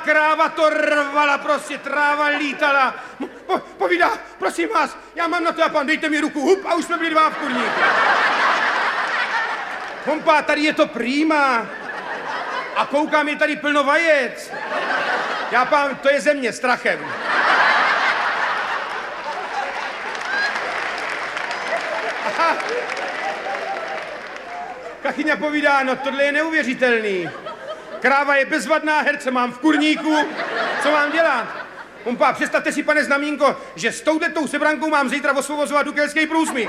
kráva to rvala, prostě tráva lítala. Povídá, prosím vás, já mám na to, a pán, dejte mi ruku, hup, a už jsme byli dva v kurníku. Kompá, tady je to prýma. A koukám, je tady plno vajec. Já pán, to je země strachem. Aha. Kachyňa povídá, no tohle je neuvěřitelný. Kráva je bezvadná, herce mám v kurníku, co mám dělat? Kompá, představte si, pane Znamínko, že s touhletou sebrankou mám zítra osvobozovat Dukelský průsmyk.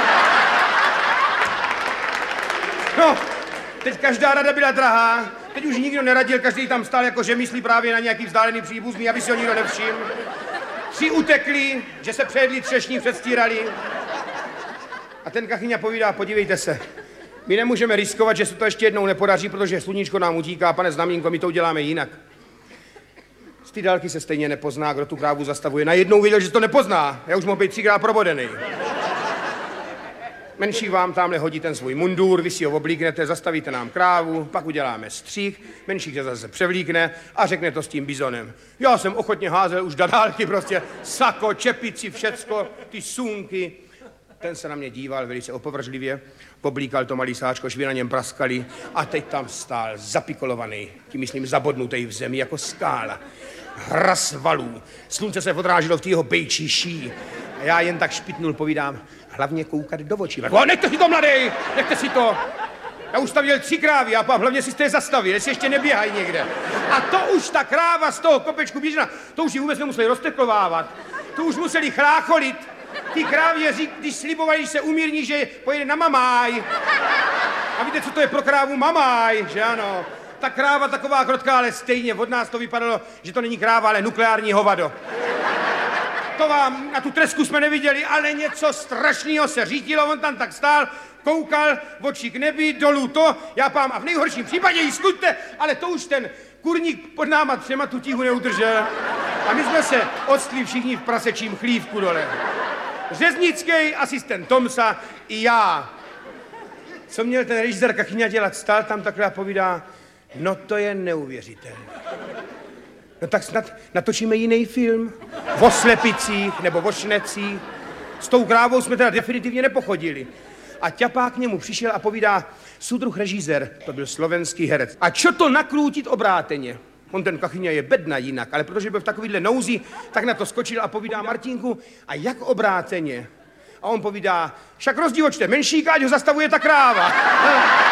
No, teď každá rada byla drahá, teď už nikdo neradil, každý tam stál jako, že myslí právě na nějaký vzdálený příbuzný, aby si ho nikdo nevšiml. 3 utekli, že se přejedli třešní, předstírali. A ten Kachyňa povídá, podívejte se, my nemůžeme riskovat, že se to ještě jednou nepodaří, protože sluníčko nám utíká, pane Znamínko, my to uděláme jinak. Z té dálky se stejně nepozná, kdo tu krávu zastavuje. Najednou viděl, že se to nepozná, já už mohl být 3krát probodený. Menší vám tamhle hodí ten svůj mundur, vy si ho oblíknete, zastavíte nám krávu, pak uděláme střih, menší se zase převlíkne a řekne to s tím bizonem. Já jsem ochotně házel už do dálky prostě sako, čepici, všecko, ty sůnky. Ten se na mě díval velice opovržlivě, poblíkal to malý sáčko, švy na něm praskali a teď tam stál zapikolovaný, tím myslím zabodnutý v zemi jako skála. Hras valů, slunce se odráželo v té jeho bejčí ší a já jen tak špitnul, povídám, hlavně koukat do očí. Nechte si to, mladej, nechte si to. Já už tam měl 3 krávy a hlavně si je zastavil, jestli ještě neběhají někde. A to už ta kráva z toho kopečku běžela, to už ji vůbec nemuseli rozteklovávat, to už museli chlácholit. Ty krávě, když slibovali, že se umírní, že pojede na mamáj. A víte, co to je pro krávu mamáj, že ano? Ta kráva taková krotká, ale stejně od nás to vypadalo, že to není kráva, ale nukleární hovado. To vám, na tu tresku jsme neviděli, ale něco strašného se řítilo, on tam tak stál, koukal, oči k nebi, dolů to, já pám, a v nejhorším případě jí skuďte, ale to už ten kurník pod náma 3 tu tíhu neudržel. A my jsme se odstli všichni v prasečím chlívku dole. Řeznický, asistent Tomsa i já. Co měl ten režisér Kachyňa dělat? Stál tam takhle a povídá, no to je neuvěřitelné. No tak snad natočíme jiný film. O slepicích nebo o šnecích. S tou krávou jsme teda definitivně nepochodili. A ťapák k němu přišel a povídá, súdruh režisér, to byl slovenský herec. A čo to nakrútit obráteně? On ten Kachyňa je bedna jinak, ale protože byl v takovýhle nouzi, tak na to skočil a povídá Martinku, a jak obráteně? A on povídá, však rozdívočte menšíka, ať ho zastavuje ta kráva.